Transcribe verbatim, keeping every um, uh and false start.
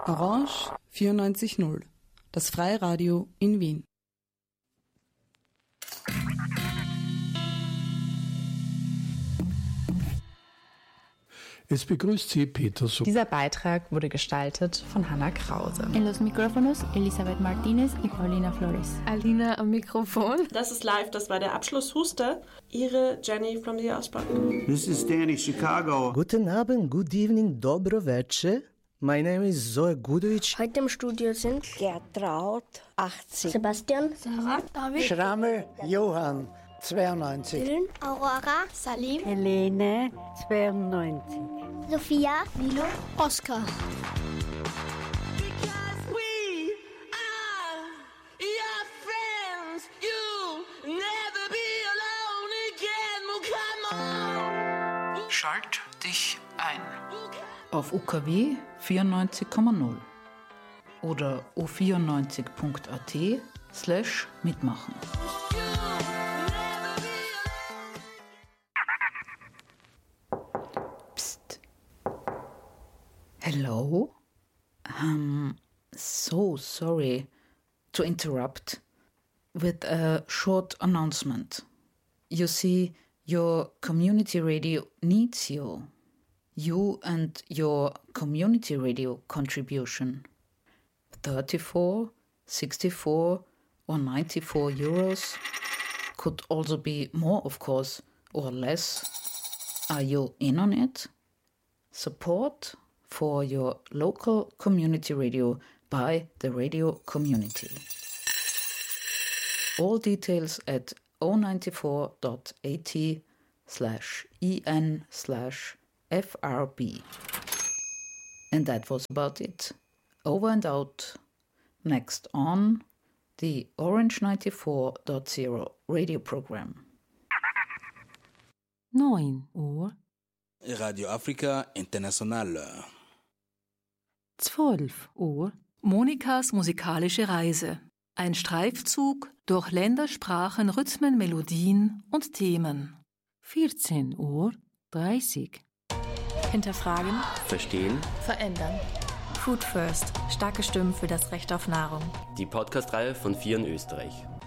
Orange vierundneunzig Komma null, das Freiradio in Wien. Es begrüßt Sie Peter Such. Dieser Beitrag wurde gestaltet von Hanna Krause. En los micrófonos Elisabeth Martinez y Paulina Flores. Alina am Mikrofon. Das ist live, das war der Abschlusshuster. Ihre Jenny from the Ostbank. This is Danny, Chicago. Guten Abend, good evening, dobro večer. My name is Zoe Gudovic. Heute im Studio sind Gertraud, achtzig. Sebastian, Sarah, David, Schrammel, Johann, zweiundneunzig. Dylan, Aurora, Salim, Helene, zweiundneunzig. Sophia, Milo, Oskar. Schalt dich ein. Auf U K W vierundneunzig Komma null oder o vierundneunzig punkt a t slash mitmachen. Psst. Hello? Um, so sorry to interrupt with a short announcement. You see, your community radio needs you. You and your community radio contribution. thirty-four, sixty-four or ninety-four euros. Could also be more, of course, or less. Are you in on it? Support for your local community radio by the radio community. All details at o ninety-four dot a t slash en slash f r b. And that was about it. Over and out. Next on the Orange ninety-four point zero radio program. neun Uhr. Radio Afrika International. zwölf Uhr. Monikas musikalische Reise. Ein Streifzug durch Länder, Sprachen, Rhythmen, Melodien und Themen. vierzehn Uhr dreißig. Hinterfragen. Verstehen. Verändern. Food First. Starke Stimmen für das Recht auf Nahrung. Die Podcast-Reihe von vier in Österreich.